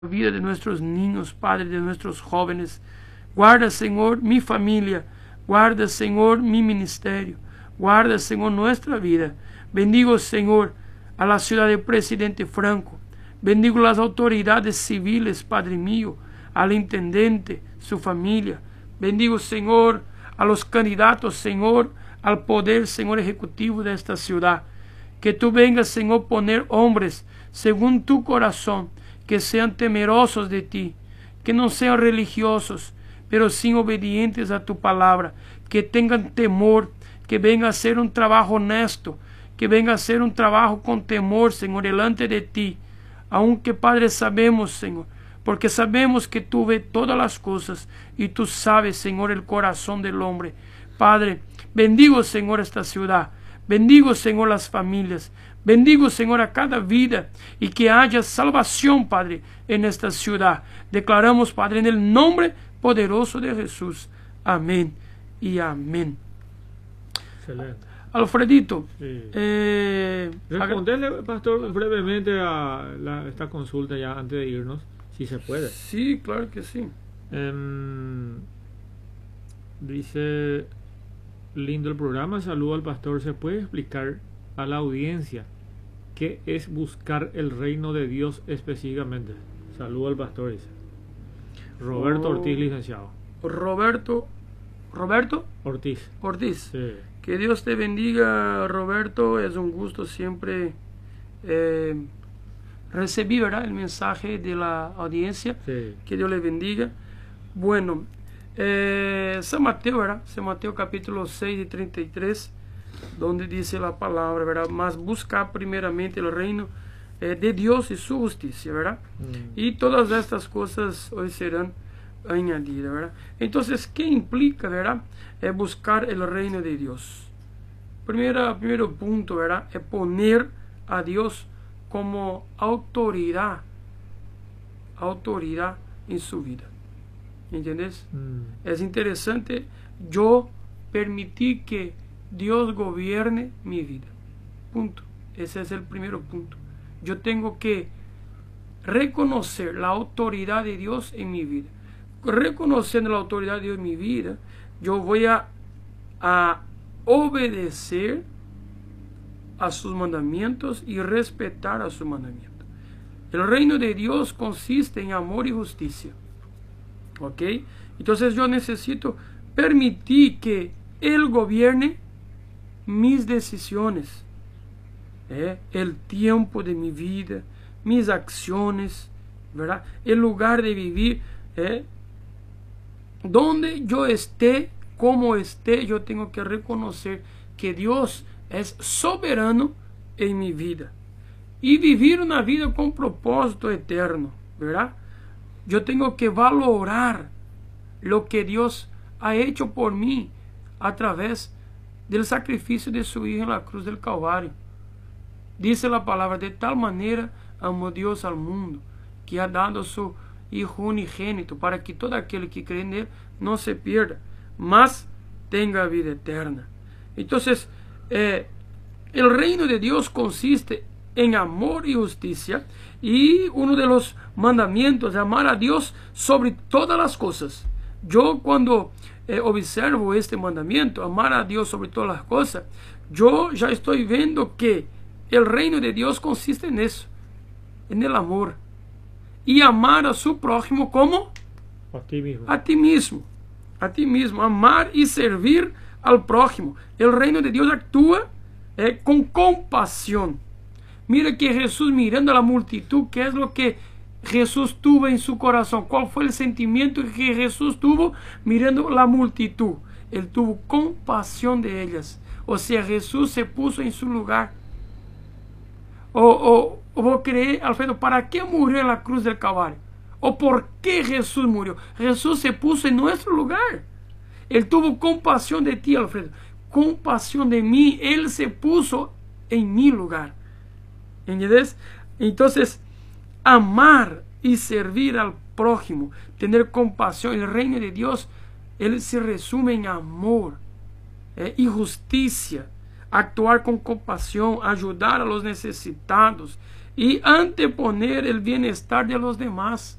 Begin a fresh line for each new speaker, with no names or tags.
vida de nuestros niños, Padre, de nuestros jóvenes. Guarda, Señor, mi familia. Guarda, Señor, mi ministerio. Guarda, Señor, nuestra vida. Bendigo, Señor, a la ciudad del presidente Franco. Bendigo las autoridades civiles, Padre mío, al intendente, su familia. Bendigo, Señor, a los candidatos, Señor, al poder, Señor, ejecutivo de esta ciudad. Que tú vengas, Señor, poner hombres según tu corazón, que sean temerosos de ti, que no sean religiosos, pero sí obedientes a tu palabra, que tengan temor, que venga a hacer un trabajo honesto, que venga a hacer un trabajo con temor, Señor, delante de ti. Aunque, Padre, sabemos, Señor, porque sabemos que tú ves todas las cosas y tú sabes, Señor, el corazón del hombre. Padre, bendigo, Señor, esta ciudad. Bendigo, Señor, las familias. Bendigo, Señor, a cada vida y que haya salvación, Padre, en esta ciudad. Declaramos, Padre, en el nombre poderoso de Jesús. Amén y amén.
Excelente.
Alfredito,
Sí. Responderle, pastor, brevemente a esta consulta ya antes de irnos, si se puede.
Sí, claro que sí.
Dice, lindo el programa, saludo al pastor. ¿Se puede explicar a la audiencia qué es buscar el reino de Dios específicamente? Saludo al pastor, dice Roberto Ortiz, licenciado.
Roberto
Ortiz. Sí.
Que Dios te bendiga, Roberto. Es un gusto siempre recibir, ¿verdad?, el mensaje de la audiencia.
Sí.
Que Dios le bendiga. Bueno, San Mateo, ¿verdad? San Mateo capítulo 6 y 33, donde dice la palabra, ¿verdad? Mas busca primeramente el reino de Dios y su justicia, ¿verdad? Y todas estas cosas hoy serán añadidas, ¿verdad? Entonces, ¿qué implica, verdad? Buscar el reino de Dios. Primero punto, ¿verdad? Es poner a Dios como autoridad en su vida. ¿Entiendes? Es interesante yo permitir que Dios gobierne mi vida. Punto. Ese es el primer punto. Yo tengo que reconocer la autoridad de Dios en mi vida. Reconociendo la autoridad de Dios en mi vida, yo voy a obedecer a sus mandamientos y respetar a sus mandamientos. El reino de Dios consiste en amor y justicia. ¿Ok? Entonces yo necesito permitir que Él gobierne mis decisiones, el tiempo de mi vida, mis acciones, ¿verdad? El lugar de vivir, donde yo esté, como esté, yo tengo que reconocer que Dios es soberano en mi vida y vivir una vida con propósito eterno, ¿verdad? Yo tengo que valorar lo que Dios ha hecho por mí a través del sacrificio de su Hijo en la cruz del Calvario. Dice la palabra, de tal manera amó Dios al mundo, que ha dado su Hijo unigénito, para que todo aquel que cree en Él no se pierda, mas tenga vida eterna. Entonces, el reino de Dios consiste en amor y justicia, y uno de los mandamientos es amar a Dios sobre todas las cosas. Yo cuando observo este mandamiento, amar a Dios sobre todas las cosas, yo ya estoy viendo que el reino de Dios consiste en eso, en el amor, y amar a su prójimo como
a ti mismo.
A ti mismo, amar y servir al prójimo. El reino de Dios actúa con compasión. Mira que Jesús, mirando a la multitud, ¿qué es lo que Jesús tuvo en su corazón? ¿Cuál fue el sentimiento que Jesús tuvo mirando la multitud? Él tuvo compasión de ellas. O sea, Jesús se puso en su lugar. O vos crees, Alfredo, ¿para qué murió en la cruz del Calvario? ¿O por qué Jesús murió? Jesús se puso en nuestro lugar. Él tuvo compasión de ti, Alfredo. Compasión de mí. Él se puso en mi lugar. ¿Entiendes? Entonces, amar y servir al prójimo, tener compasión, el reino de Dios, Él se resume en amor y justicia, actuar con compasión, ayudar a los necesitados, y anteponer el bienestar de los demás.